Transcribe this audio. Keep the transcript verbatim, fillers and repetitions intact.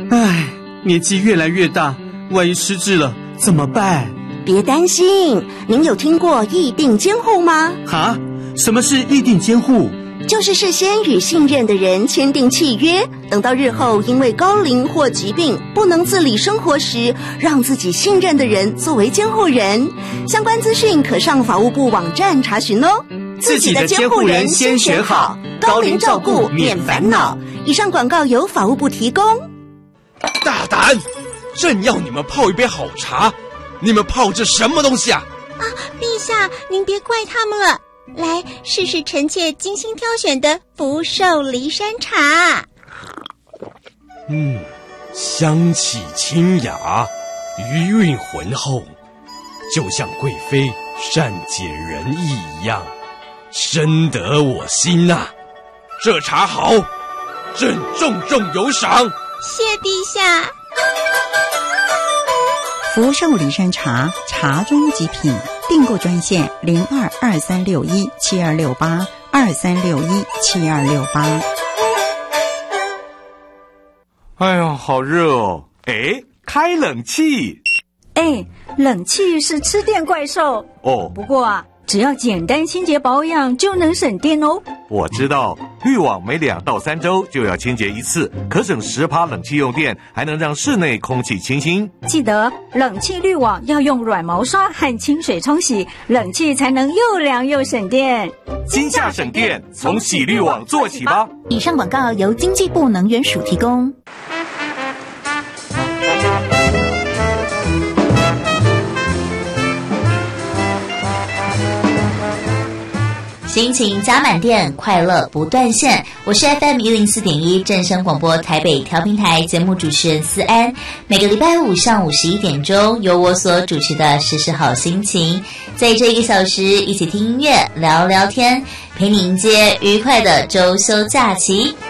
唉，年纪越来越大，万一失智了怎么办？ 别担心，您有听过议定监护吗？ 哈？什么是议定监护？ 就是事先与信任的人签订契约，等到日后因为高龄或疾病不能自理生活时，让自己信任的人作为监护人。相关资讯可上法务部网站查询哦。 自己的监护人先选好，高龄照顾免烦恼。 以上广告由法务部提供。 大胆！朕要你们泡一杯好茶，你们泡这什么东西啊？ 啊，陛下，您别怪他们了。来试试臣妾精心挑选的福寿梨山茶。 嗯，香气清雅，余韵浑厚，就像贵妃善解人意一样，深得我心呐、啊。这茶好，朕重重有赏。 谢陛下。 福寿梨山茶，茶中极品。订购专线零二二三六一七二六八二三六一七二六八。 哎呦，好热哦！哎，开冷气。 哎，冷气是吃电怪兽哦。 不过啊，只要简单清洁保养就能省电哦。 我知道，滤网每两到三周就要清洁一次，可省十趴冷气用电，还能让室内空气清新。 记得冷气滤网要用软毛刷和清水冲洗，冷气才能又凉又省电。 今夏省电，从洗滤网做起吧。 以上广告由经济部能源署提供。 心情加满电，快乐不断线。我是 F M 一零四点一正声广播台北调频台节目主持人思安。每个礼拜五上午十一点钟，由我所主持的时时好心情，在这一个小时一起听音乐、聊聊天，陪你迎接愉快的周休假期。